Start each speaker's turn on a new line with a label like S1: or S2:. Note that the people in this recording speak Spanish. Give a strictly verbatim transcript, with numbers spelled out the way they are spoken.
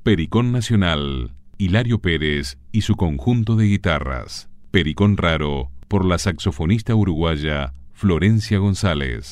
S1: Pericón Nacional, Hilario Pérez y su conjunto de guitarras. Pericón Raro, por la saxofonista uruguaya Florencia González.